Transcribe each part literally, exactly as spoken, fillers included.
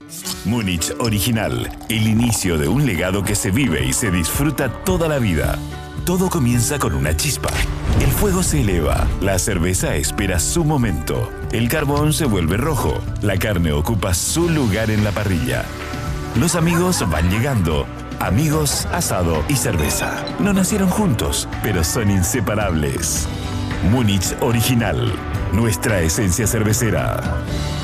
Múnich Original, el inicio de un legado que se vive y se disfruta toda la vida. Todo comienza con una chispa. El fuego se eleva, la cerveza espera su momento, el carbón se vuelve rojo, la carne ocupa su lugar en la parrilla. Los amigos van llegando. Amigos, asado y cerveza. No nacieron juntos, pero son inseparables. Múnich Original, nuestra esencia cervecera.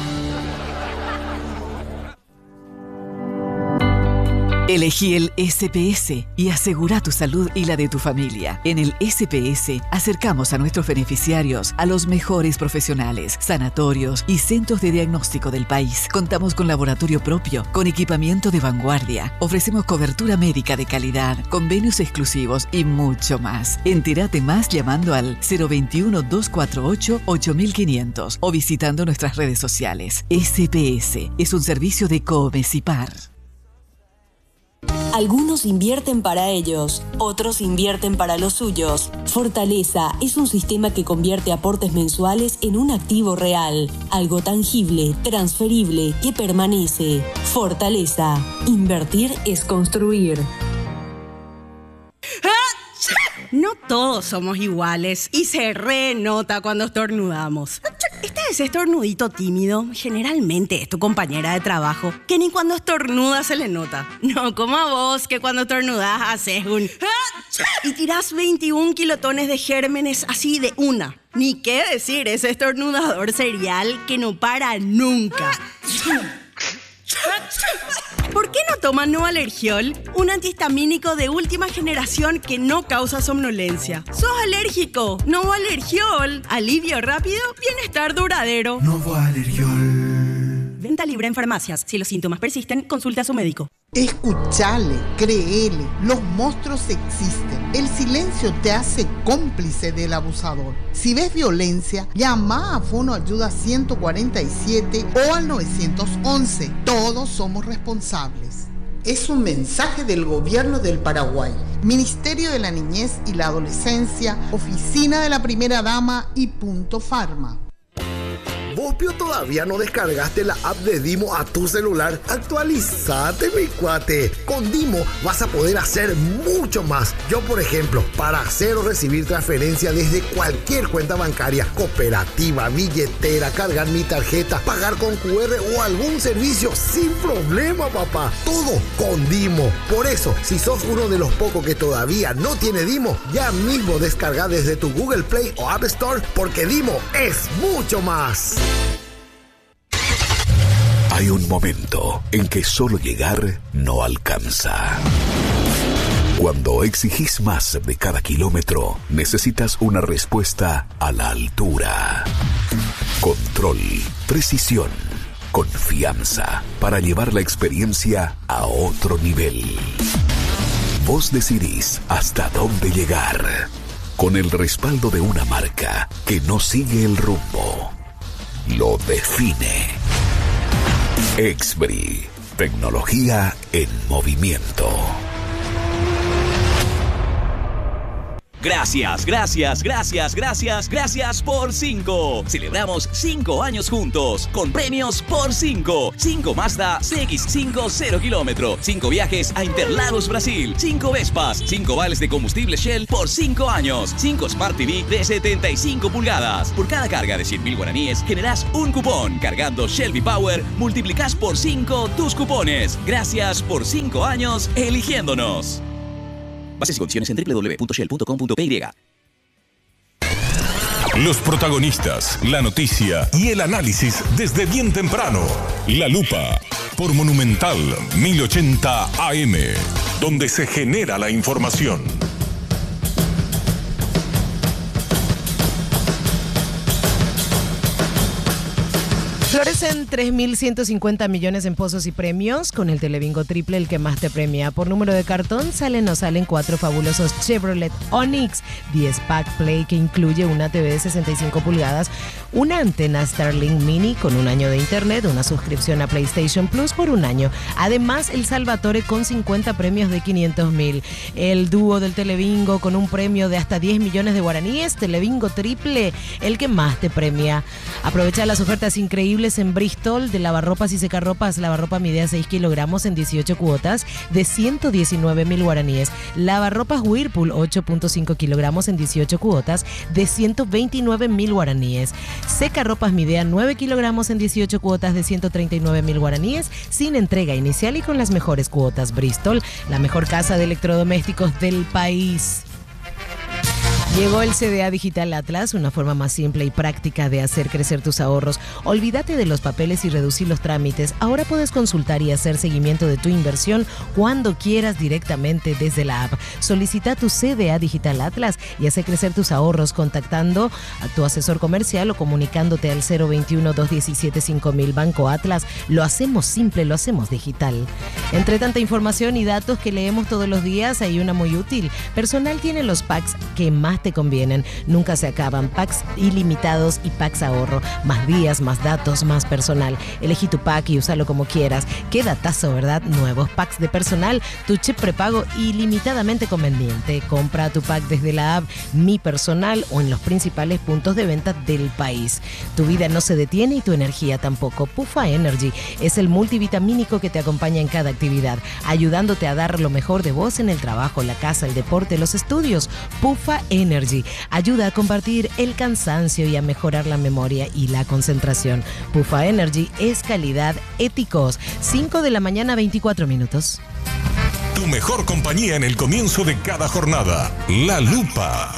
Elegí el S P S y asegura tu salud y la de tu familia. En el S P S acercamos a nuestros beneficiarios a los mejores profesionales, sanatorios y centros de diagnóstico del país. Contamos con laboratorio propio, con equipamiento de vanguardia. Ofrecemos cobertura médica de calidad, convenios exclusivos y mucho más. Entérate más llamando al cero veintiuno, doscientos cuarenta y ocho, ocho mil quinientos o visitando nuestras redes sociales. S P S es un servicio de Comesipar. Algunos invierten para ellos, otros invierten para los suyos. Fortaleza es un sistema que convierte aportes mensuales en un activo real, algo tangible, transferible, que permanece. Fortaleza. Invertir es construir. No todos somos iguales y se renota cuando estornudamos. Este es estornudito tímido, generalmente es tu compañera de trabajo, que ni cuando estornuda se le nota. No como a vos, que cuando estornudás haces un... y tirás veintiún kilotones de gérmenes así de una. Ni qué decir, ese estornudador serial que no para nunca. ¿Por qué no toman Novalergiol? Un antihistamínico de última generación que no causa somnolencia. ¿Sos alérgico? Novalergiol. Alivio rápido, bienestar duradero. Novalergiol. Venta libre en farmacias. Si los síntomas persisten, consulta a su médico. Escuchale, créele, los monstruos existen. El silencio te hace cómplice del abusador. Si ves violencia, llama a Fono Ayuda ciento cuarenta y siete o al nueve once. Todos somos responsables. Es un mensaje del Gobierno del Paraguay, Ministerio de la Niñez y la Adolescencia, Oficina de la Primera Dama y Punto Farma. ¿Vos, Pio, todavía no descargaste la app de Dimo a tu celular? Actualizate, mi cuate. Con Dimo vas a poder hacer mucho más. Yo, por ejemplo, para hacer o recibir transferencia desde cualquier cuenta bancaria, cooperativa, billetera, cargar mi tarjeta, pagar con cu erre o algún servicio sin problema, papá. Todo con Dimo. Por eso, si sos uno de los pocos que todavía no tiene Dimo, ya mismo descarga desde tu Google Play o App Store, porque Dimo es mucho más. Hay un momento en que solo llegar no alcanza. Cuando exigís más de cada kilómetro, necesitas una respuesta a la altura. Control, precisión, confianza para llevar la experiencia a otro nivel. Vos decidís hasta dónde llegar. Con el respaldo de una marca que no sigue el rumbo, lo define. Exbri, tecnología en movimiento. Gracias, gracias, gracias, gracias, gracias por cinco. Celebramos cinco años juntos con premios por cinco. cinco Mazda C X cinco cero kilómetro. cinco viajes a Interlagos, Brasil. cinco Vespas. cinco vales de combustible Shell por cinco años. cinco Smart T V de setenta y cinco pulgadas. Por cada carga de cien mil guaraníes generás un cupón. Cargando Shell V-Power, multiplicás por cinco tus cupones. Gracias por cinco años eligiéndonos. Bases y condiciones en doble u doble u doble u punto shell punto com punto p y. Los protagonistas, la noticia y el análisis desde bien temprano. La Lupa, por Monumental mil ochenta A M, donde se genera la información. Florecen tres mil ciento cincuenta millones en pozos y premios con el Telebingo Triple, el que más te premia. Por número de cartón salen o salen cuatro fabulosos Chevrolet Onix, diez pack Play que incluye una T V de sesenta y cinco pulgadas, una antena Starlink Mini con un año de internet, una suscripción a PlayStation Plus por un año. Además, el Salvatore con cincuenta premios de quinientos mil. El dúo del Telebingo con un premio de hasta diez millones de guaraníes, Telebingo Triple, el que más te premia. Aprovecha las ofertas increíbles en Bristol de lavarropas y secarropas, lavarropa Midea seis kilogramos en dieciocho cuotas de ciento diecinueve mil guaraníes. Lavarropas Whirlpool ocho punto cinco kilogramos en dieciocho cuotas de ciento veintinueve mil guaraníes. Secarropas Midea nueve kilogramos en dieciocho cuotas de ciento treinta y nueve mil guaraníes, sin entrega inicial y con las mejores cuotas. Bristol, la mejor casa de electrodomésticos del país. Llegó el C D A Digital Atlas, una forma más simple y práctica de hacer crecer tus ahorros. Olvídate de los papeles y reducir los trámites. Ahora puedes consultar y hacer seguimiento de tu inversión cuando quieras directamente desde la app. Solicita tu C D A Digital Atlas y hace crecer tus ahorros contactando a tu asesor comercial o comunicándote al cero veintiuno, dos diecisiete, cinco mil. Banco Atlas. Lo hacemos simple, lo hacemos digital. Entre tanta información y datos que leemos todos los días, hay una muy útil. Personal tiene los packs que más te convienen, nunca se acaban, packs ilimitados y packs ahorro, más días, más datos, más personal. Elegí tu pack y úsalo como quieras. Qué datazo, ¿verdad? Nuevos packs de personal, tu chip prepago ilimitadamente conveniente. Compra tu pack desde la app Mi Personal o en los principales puntos de venta del país. Tu vida no se detiene y tu energía tampoco. Puffa Energy es el multivitamínico que te acompaña en cada actividad, ayudándote a dar lo mejor de vos en el trabajo, la casa, el deporte, los estudios. Puffa Energy ayuda a combatir el cansancio y a mejorar la memoria y la concentración. Puffa Energy es calidad éticos. cinco de la mañana, veinticuatro minutos. Tu mejor compañía en el comienzo de cada jornada. La Lupa.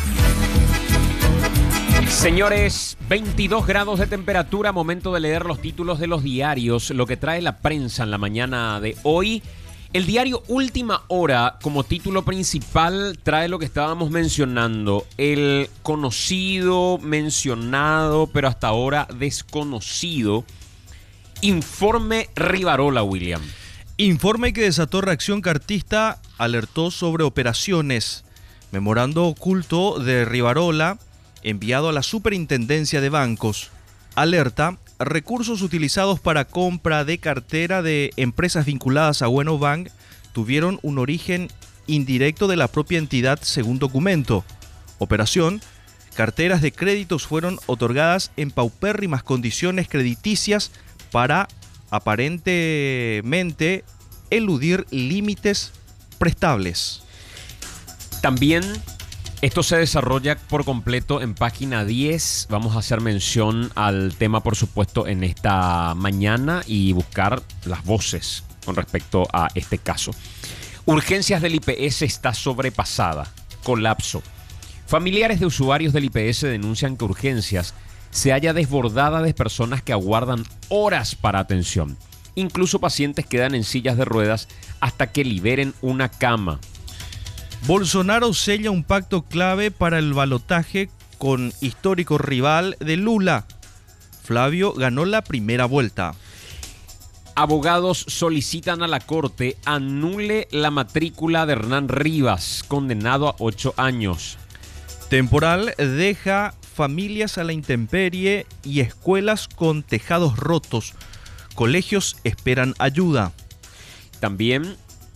Señores, veintidós grados de temperatura, momento de leer los títulos de los diarios, lo que trae la prensa en la mañana de hoy. El diario Última Hora, como título principal, trae lo que estábamos mencionando, el conocido, mencionado, pero hasta ahora desconocido, informe Rivarola, William. Informe que desató reacción cartista, alertó sobre operaciones. Memorando oculto de Rivarola, enviado a la Superintendencia de Bancos. Alerta, recursos utilizados para compra de cartera de empresas vinculadas a Bueno Bank tuvieron un origen indirecto de la propia entidad según documento. Operación, carteras de créditos fueron otorgadas en paupérrimas condiciones crediticias para aparentemente eludir límites prestables. También esto se desarrolla por completo en página diez. Vamos a hacer mención al tema, por supuesto, en esta mañana y buscar las voces con respecto a este caso. Urgencias del I P S está sobrepasada. Colapso. Familiares de usuarios del I P S denuncian que Urgencias se halla desbordada de personas que aguardan horas para atención. Incluso pacientes quedan en sillas de ruedas hasta que liberen una cama. Bolsonaro sella un pacto clave para el balotaje con histórico rival de Lula. Flavio ganó la primera vuelta. Abogados solicitan a la Corte anule la matrícula de Hernán Rivas, condenado a ocho años. Temporal deja familias a la intemperie y escuelas con tejados rotos. Colegios esperan ayuda. También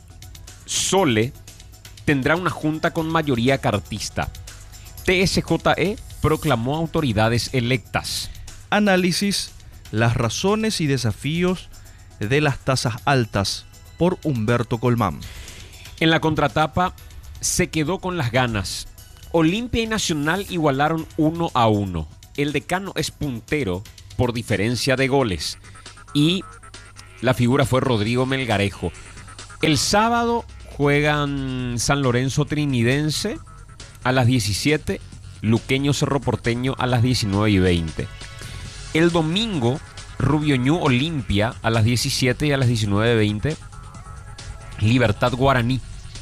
Sole tendrá una junta con mayoría cartista. T S J E proclamó autoridades electas. Análisis, las razones y desafíos de las tasas altas, por Humberto Colmán. En la contratapa, se quedó con las ganas. Olimpia y Nacional igualaron uno a uno. El decano es puntero por diferencia de goles. Y la figura fue Rodrigo Melgarejo. El sábado juegan San Lorenzo Trinidense a las diecisiete, Luqueño Cerro Porteño a las diecinueve y veinte. El domingo, Rubio Ñu Olimpia a las diecisiete y a las diecinueve y veinte, Libertad Guaraní.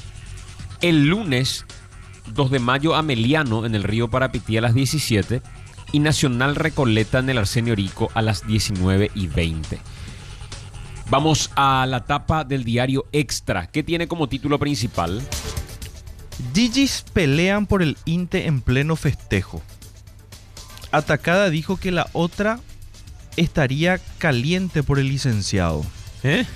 El lunes, dos de mayo, Ameliano en el Río Parapití a las diecisiete y Nacional Recoleta en el Arsenio Orico a las diecinueve y veinte. Vamos a la tapa del diario Extra, que tiene como título principal: Digis pelean por el INTE en pleno festejo. Atacada dijo que la otra estaría caliente por el licenciado. ¿Eh?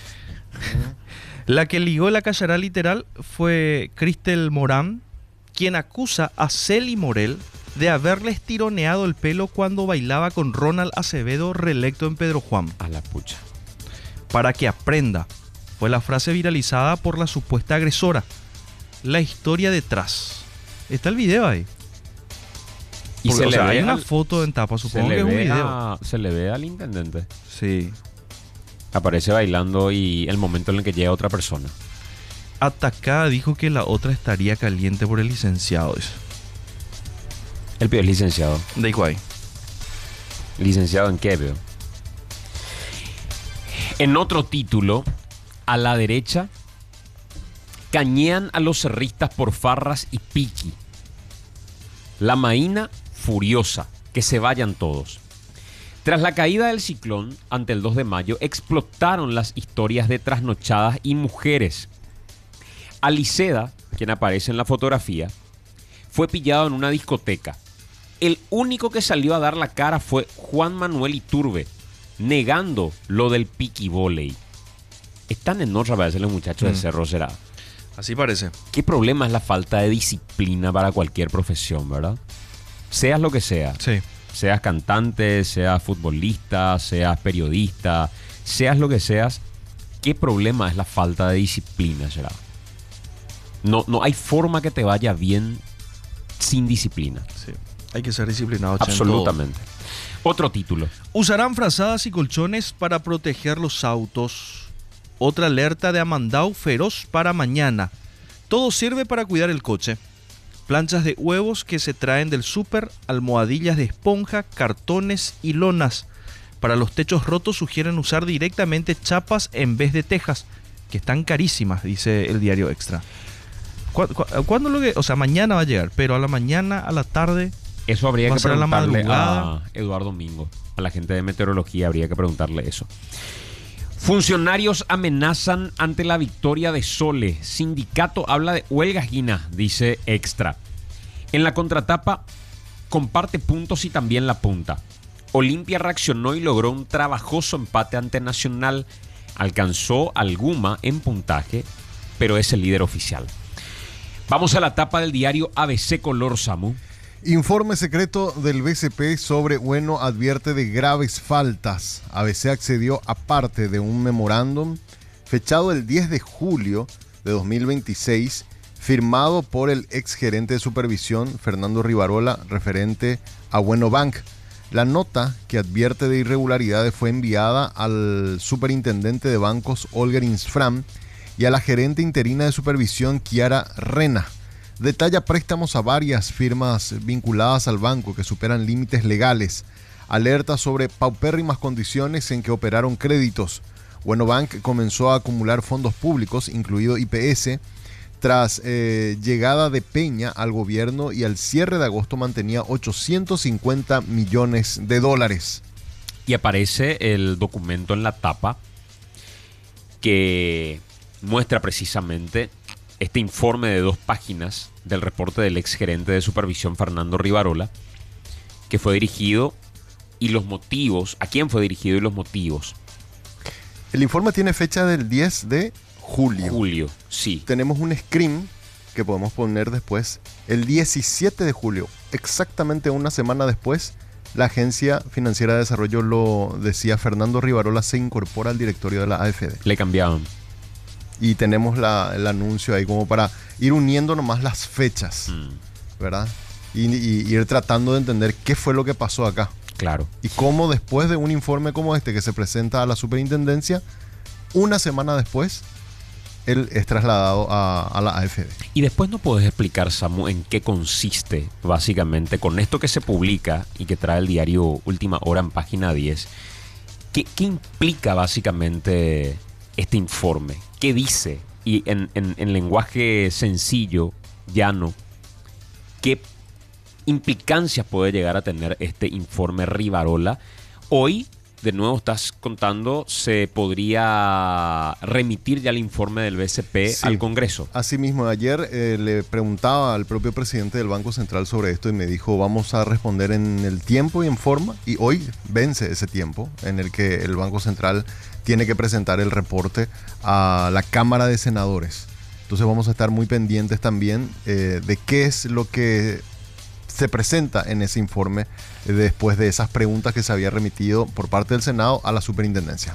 La que ligó la callará literal fue Cristel Morán, quien acusa a Celi Morel de haberles tironeado el pelo cuando bailaba con Ronald Acevedo, reelecto en Pedro Juan. A la pucha. Para que aprenda, fue la frase viralizada por la supuesta agresora. La historia detrás. Está el video ahí. Y Porque, se o le sea, ve hay una al- foto en tapa, supongo se que le es un ve video. a- se le ve al intendente. Sí. Aparece bailando y el momento en el que llega otra persona. Atacada dijo que la otra estaría caliente por el licenciado. Dice. El pío es licenciado. De igual. ¿Licenciado en qué, veo? En otro título, a la derecha, cañean a los cerristas por farras y piqui. La Maína furiosa, que se vayan todos. Tras la caída del ciclón, ante el dos de mayo, explotaron las historias de trasnochadas y mujeres. Aliceda, quien aparece en la fotografía, fue pillado en una discoteca. El único que salió a dar la cara fue Juan Manuel Iturbe, negando lo del piqui voley. Están en otra vez los muchachos Mm. de Cerro será. Así parece. ¿Qué problema es la falta de disciplina para cualquier profesión, verdad? Seas lo que sea. Sí. Seas cantante, seas futbolista, seas periodista, seas lo que seas, ¿qué problema es la falta de disciplina, será? No, no hay forma que te vaya bien sin disciplina. Sí. Hay que ser disciplinado. che, en Absolutamente. Otro título. todo. Usarán frazadas y colchones para proteger los autos. Otra alerta de Amandau feroz para mañana. Todo sirve para cuidar el coche. Planchas de huevos que se traen del súper, almohadillas de esponja, cartones y lonas. Para los techos rotos sugieren usar directamente chapas en vez de tejas, que están carísimas, dice el diario Extra. ¿Cu- cu- ¿Cuándo lo que? O sea, mañana va a llegar, pero a la mañana, a la tarde. Eso habría va que a ser a la preguntarle madrugada. a Eduardo Mingo. A la gente de meteorología habría que preguntarle eso. Funcionarios amenazan ante la victoria de Sole. Sindicato habla de huelga esquina, dice Extra. En la contratapa, comparte puntos y también la punta. Olimpia reaccionó y logró un trabajoso empate ante Nacional. Alcanzó al Guma en puntaje, pero es el líder oficial. Vamos a la tapa del diario A B C Color, Samu. Informe secreto del B C P sobre Bueno advierte de graves faltas. A B C accedió a parte de un memorándum fechado el diez de julio de dos mil veintiséis, firmado por el exgerente de supervisión Fernando Rivarola, referente a Bueno Bank. La nota que advierte de irregularidades fue enviada al superintendente de bancos Olga Insfram y a la gerente interina de supervisión Kiara Rena. Detalla préstamos a varias firmas vinculadas al banco que superan límites legales. Alerta sobre paupérrimas condiciones en que operaron créditos. Bueno Bank comenzó a acumular fondos públicos, incluido I P S, tras eh, llegada de Peña al gobierno, y al cierre de agosto mantenía ochocientos cincuenta millones de dólares. Y aparece el documento en la tapa que muestra precisamente este informe de dos páginas del reporte del exgerente de supervisión Fernando Rivarola, que fue dirigido, y los motivos, a quién fue dirigido y los motivos. El informe tiene fecha del diez de julio. Julio, sí. Tenemos un screen que podemos poner después. El diecisiete de julio, exactamente una semana después, la Agencia Financiera de Desarrollo, lo decía Fernando Rivarola, se incorpora al directorio de la A F D. Le cambiaban. Y tenemos la, el anuncio ahí como para ir uniendo nomás las fechas, mm. ¿verdad? Y, y, y ir tratando de entender qué fue lo que pasó acá. Claro. Y cómo después de un informe como este que se presenta a la superintendencia, una semana después, él es trasladado a, a la A F D. Y después no puedes explicar, Samu, en qué consiste básicamente con esto que se publica y que trae el diario Última Hora en página diez. ¿Qué, qué implica básicamente este informe? ¿Qué dice? Y en, en, en lenguaje sencillo, llano, ¿qué implicancias puede llegar a tener este informe Rivarola? Hoy, de nuevo estás contando, se podría remitir ya el informe del B C P Sí. al Congreso. Asimismo, ayer eh, le preguntaba al propio presidente del Banco Central sobre esto y me dijo, vamos a responder en el tiempo y en forma, y hoy vence ese tiempo en el que el Banco Central tiene que presentar el reporte a la Cámara de Senadores. Entonces vamos a estar muy pendientes también eh, de qué es lo que se presenta en ese informe eh, después de esas preguntas que se había remitido por parte del Senado a la superintendencia.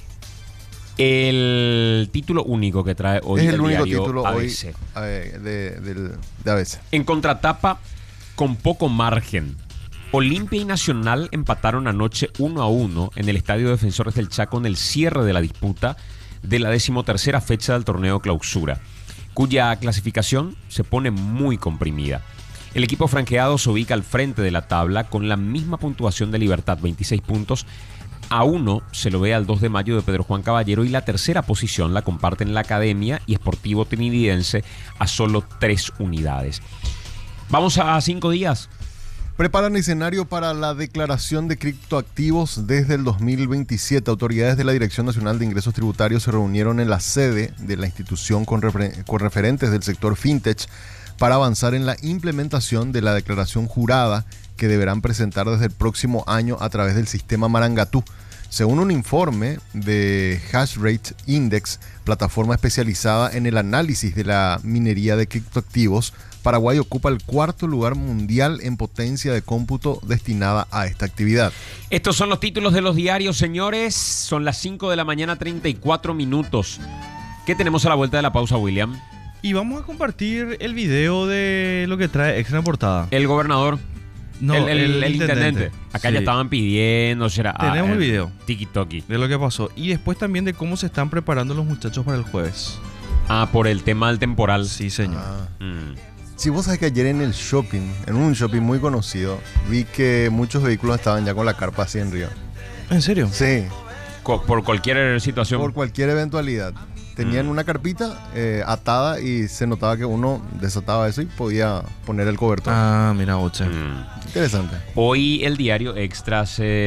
El título único que trae hoy es el, el único diario título A hoy B C. eh, de, del- de A B C. En contratapa, con poco margen, Olimpia y Nacional empataron anoche uno a uno en el Estadio Defensores del Chaco en el cierre de la disputa de la decimotercera fecha del torneo Clausura, cuya clasificación se pone muy comprimida. El equipo franqueado se ubica al frente de la tabla con la misma puntuación de Libertad, veintiséis puntos. A uno se lo ve al dos de mayo de Pedro Juan Caballero y la tercera posición la comparten la Academia y Sportivo Trinidense a solo tres unidades. Vamos a cinco días. Preparan escenario para la declaración de criptoactivos desde el dos mil veintisiete. Autoridades de la Dirección Nacional de Ingresos Tributarios se reunieron en la sede de la institución con, refer- con referentes del sector fintech para avanzar en la implementación de la declaración jurada que deberán presentar desde el próximo año a través del sistema Marangatú. Según un informe de Hashrate Index, plataforma especializada en el análisis de la minería de criptoactivos, Paraguay ocupa el cuarto lugar mundial en potencia de cómputo destinada a esta actividad. Estos son los títulos de los diarios, señores. Son las cinco de la mañana, treinta y cuatro minutos. ¿Qué tenemos a la vuelta de la pausa, William? Y vamos a compartir el video de lo que trae Extra en portada. El gobernador. No, el, el- el el intendente. intendente. Acá Sí. ya estaban pidiendo. Será, Tenemos ah, el video. Tiki-toki. De lo que pasó. Y después también de cómo se están preparando los muchachos para el jueves. Ah, por el tema del temporal. Sí, señor. Ah. Mm. Si vos sabés que ayer en el shopping, en un shopping muy conocido, vi que muchos vehículos estaban ya con la carpa así en río. ¿En serio? Sí, Co- por cualquier situación. por cualquier eventualidad. Tenían Mm. una carpita eh, atada y se notaba que uno desataba eso y podía poner el cobertor. Ah, mira, Oche. Mm. Interesante. Hoy el diario Extra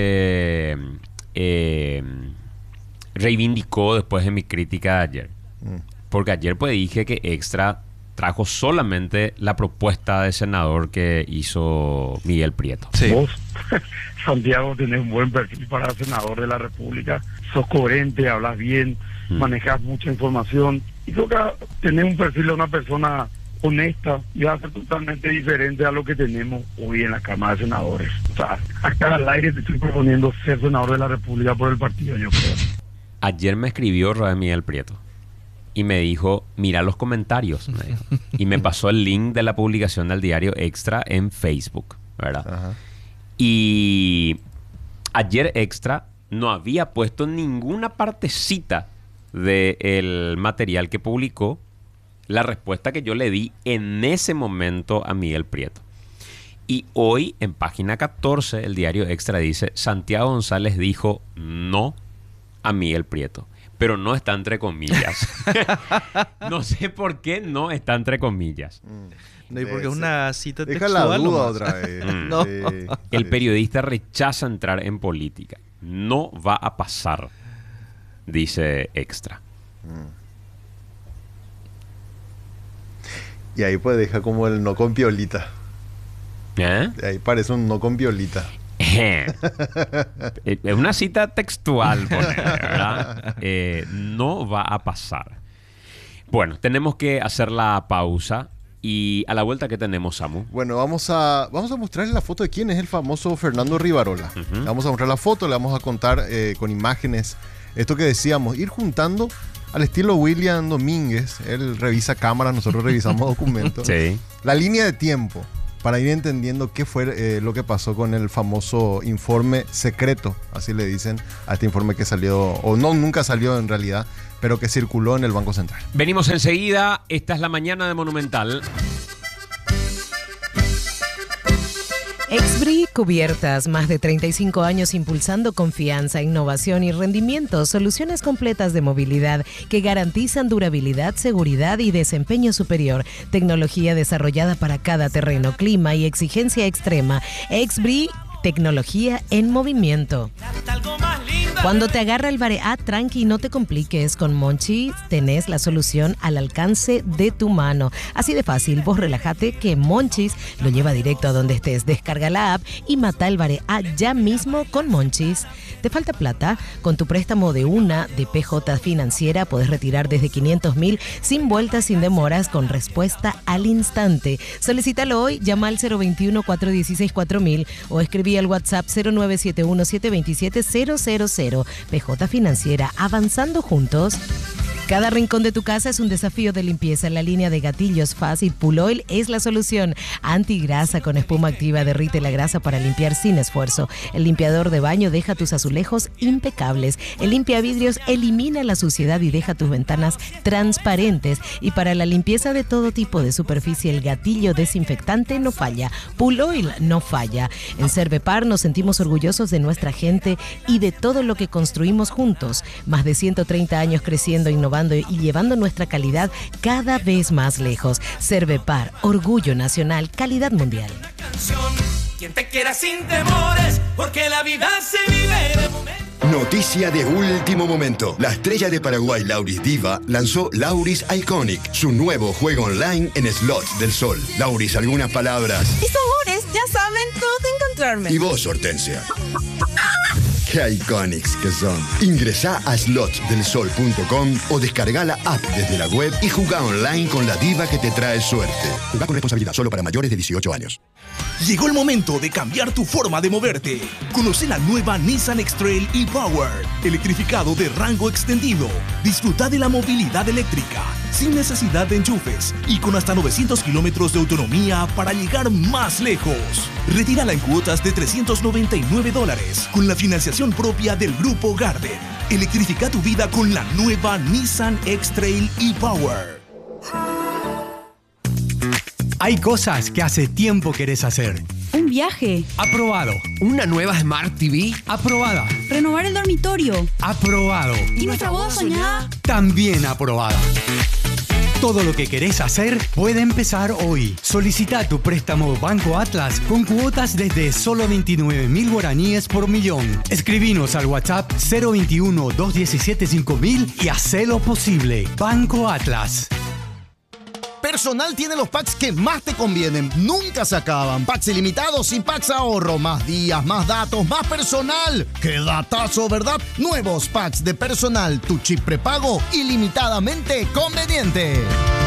se eh, reivindicó después de mi crítica de ayer. Mm. Porque ayer pues dije que Extra trajo solamente la propuesta de senador que hizo Miguel Prieto. Sí. Vos, Santiago, tenés un buen perfil para senador de la República. Sos coherente, hablas bien, Mm. manejas mucha información. Y creo que tenés un perfil de una persona honesta y va a ser totalmente diferente a lo que tenemos hoy en la Cámara de Senadores. O sea, acá al aire te estoy proponiendo ser senador de la República por el partido, yo creo. Ayer me escribió Raúl Miguel Prieto y me dijo, mira los comentarios, me dijo. Y me pasó el link de la publicación del diario Extra en Facebook, ¿verdad? Ajá. Y ayer Extra no había puesto ninguna partecita del material que publicó, la respuesta que yo le di en ese momento a Miguel Prieto. Y hoy, en página catorce, el diario Extra dice, Santiago González dijo no a Miguel Prieto. Pero no está entre comillas. No sé por qué no está entre comillas. No, y porque es una cita Deja textual. la duda nomás. otra vez. Mm. No. Sí, El sí. periodista rechaza entrar en política. No va a pasar, dice Extra. Y ahí pues deja como el no con piolita. ¿Eh? Ahí parece un no con piolita. Es una cita textual, pone, ¿verdad? Eh, no va a pasar. Bueno, tenemos que hacer la pausa. Y a la vuelta, ¿qué tenemos, Samu? Bueno, vamos a, vamos a mostrarles la foto de quién es el famoso Fernando Rivarola. Ujú. Le vamos a mostrar la foto, le vamos a contar eh, con imágenes esto que decíamos, ir juntando al estilo William Domínguez. Él revisa cámaras, nosotros revisamos documentos. Sí. La línea de tiempo para ir entendiendo qué fue eh, lo que pasó con el famoso informe secreto, así le dicen a este informe que salió, o no, nunca salió en realidad, pero que circuló en el Banco Central. Venimos enseguida. Esta es la mañana de Monumental. Exbri Cubiertas, más de treinta y cinco años impulsando confianza, innovación y rendimiento, soluciones completas de movilidad que garantizan durabilidad, seguridad y desempeño superior, tecnología desarrollada para cada terreno, clima y exigencia extrema. Exbri, tecnología en movimiento. Algo más lindo. Cuando te agarra el vareá, tranqui, no te compliques. Con Monchis tenés la solución al alcance de tu mano. Así de fácil, vos relájate que Monchis lo lleva directo a donde estés. Descarga la app y mata el vareá ya mismo con Monchis. ¿Te falta plata? Con tu préstamo de una de P J Financiera podés retirar desde quinientos mil sin vueltas, sin demoras, con respuesta al instante. Solicítalo hoy, llama al cero veintiuno, cuatrocientos dieciséis, cuatro mil o escribí al WhatsApp cero nueve siete uno, siete dos siete, cero cero cero. P J Financiera, avanzando juntos. Cada rincón de tu casa es un desafío de limpieza. La línea de gatillos Fácil Pool Oil es la solución. Antigrasa con espuma activa derrite la grasa para limpiar sin esfuerzo. El limpiador de baño deja tus azulejos impecables. El limpiavidrios elimina la suciedad y deja tus ventanas transparentes. Y para la limpieza de todo tipo de superficie, el gatillo desinfectante no falla. Pool Oil no falla. En Cervepar nos sentimos orgullosos de nuestra gente y de todo lo que construimos juntos. Más de ciento treinta años creciendo, innovando y llevando nuestra calidad cada vez más lejos. Cervepar, orgullo nacional, calidad mundial. Quien te quiera sin temores, porque la vida se vive de momento. Noticia de último momento. La estrella de Paraguay, Lauris Diva, lanzó Lauris Iconic, su nuevo juego online en slots del sol. Lauris, algunas palabras. Mis amores, ya saben dónde encontrarme. Y vos, Hortensia. ¡Qué iconics que son! Ingresá a slots del sol punto com o descarga la app desde la web y jugá online con la diva que te trae suerte. Jugá con responsabilidad, solo para mayores de dieciocho años. Llegó el momento de cambiar tu forma de moverte. Conoce la nueva Nissan X-Trail e-Power, electrificado de rango extendido. Disfruta de la movilidad eléctrica, sin necesidad de enchufes y con hasta novecientos kilómetros de autonomía para llegar más lejos. Retírala en cuotas de trescientos noventa y nueve dólares con la financiación propia del Grupo Garden. Electrifica tu vida con la nueva Nissan X-Trail e-Power. Hay cosas que hace tiempo querés hacer. Un viaje. Aprobado. Una nueva Smart T V. Aprobada. Renovar el dormitorio. Aprobado. ¿Y nuestra boda soñada? También aprobada. Todo lo que querés hacer puede empezar hoy. Solicita tu préstamo Banco Atlas con cuotas desde solo veintinueve mil guaraníes por millón. Escribinos al WhatsApp cero veintiuno, doscientos diecisiete, cinco mil y hacé lo posible. Banco Atlas. Personal tiene los packs que más te convienen. Nunca se acaban. Packs ilimitados y packs ahorro. Más días, más datos, más personal. ¡Qué datazo, verdad! Nuevos packs de Personal. Tu chip prepago ilimitadamente conveniente.